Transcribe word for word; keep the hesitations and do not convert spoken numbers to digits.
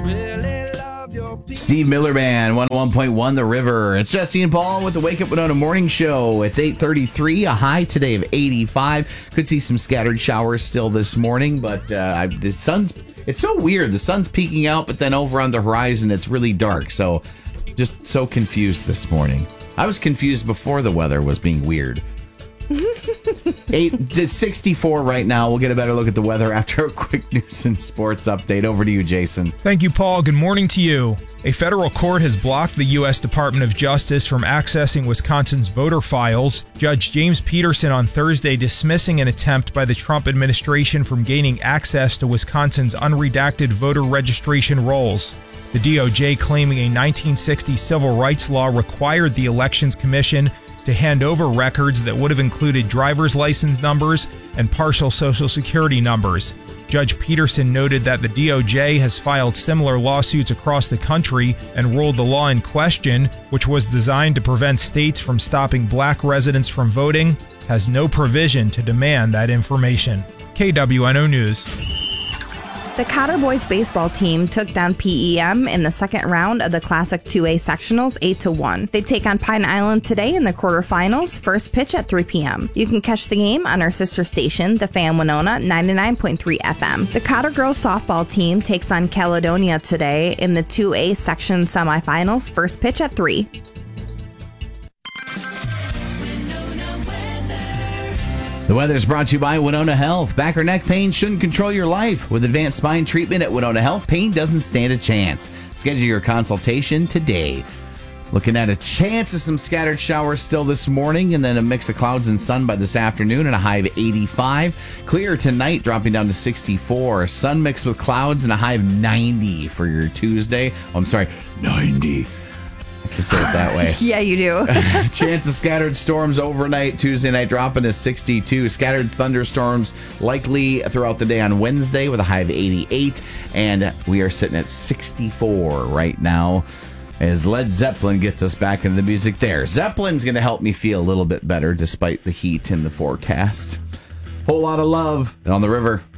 Steve Miller Band, one oh one point one The River. It's Jesse and Paul with the Wake Up Winona Morning Show. It's eight thirty-three, a high today of eighty-five. Could see some scattered showers still this morning, but uh, the sun's, it's so weird. The sun's peeking out, but then over on the horizon, it's really dark. So just so confused this morning. I was confused before the weather was being weird. Eight to sixty-four right now. We'll get a better look at the weather after a quick news and sports update. Over to you, Jason. Thank you, Paul. Good morning to you. A federal court has blocked the U S Department of Justice from accessing Wisconsin's voter files. Judge James Peterson on Thursday dismissing an attempt by the Trump administration from gaining access to Wisconsin's unredacted voter registration rolls. The D O J claiming a nineteen sixty civil rights law required the Elections Commission to hand over records that would have included driver's license numbers and partial Social Security numbers. Judge Peterson noted that the D O J has filed similar lawsuits across the country and ruled the law in question, which was designed to prevent states from stopping black residents from voting, has no provision to demand that information. K W N O News. The Cotter Boys baseball team took down P E M in the second round of the Classic two A sectionals eight to one. They take on Pine Island today in the quarterfinals, first pitch at three p.m. You can catch the game on our sister station, The Fan Winona ninety-nine point three F M. The Cotter girls softball team takes on Caledonia today in the two A section semifinals, first pitch at three. The weather is brought to you by Winona Health. Back or neck pain shouldn't control your life. With advanced spine treatment at Winona Health, pain doesn't stand a chance. Schedule your consultation today. Looking at a chance of some scattered showers still this morning, and then a mix of clouds and sun by this afternoon, and a high of eighty-five. Clear tonight, dropping down to sixty-four. Sun mixed with clouds and a high of ninety for your Tuesday. Oh, I'm sorry, ninety. I have to say it that way. Yeah, you do. Chance of scattered storms overnight. Tuesday night dropping to sixty-two. Scattered thunderstorms likely throughout the day on Wednesday with a high of eighty-eight. And we are sitting at sixty-four right now as Led Zeppelin gets us back into the music there. Zeppelin's going to help me feel a little bit better despite the heat in the forecast. Whole lot of love on the river.